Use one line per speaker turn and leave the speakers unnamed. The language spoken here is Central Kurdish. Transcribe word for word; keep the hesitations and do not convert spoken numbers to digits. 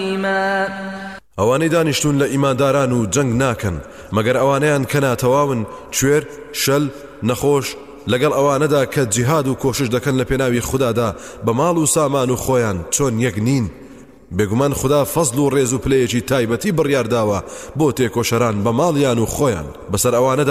ئەوانەی دانیشتون لە ئیمانداران و جەنگ ناکەن مەگەر ئەوانەیان کە ناتەواون کوێر شەل نەخۆش لەگەڵ ئەوانەدا کە جیهاد و کۆشش دەکەن لە پێناوی خوددادا بە ماڵ و سامان و خۆیان چۆن یەک نین. بێگومان خوددا فەزل و ڕێز و پلەیەکی تایبەتی بڕیارداوە بۆ تێکۆشەران بە ماڵیان و خۆیان بەسەر ئەوانەدا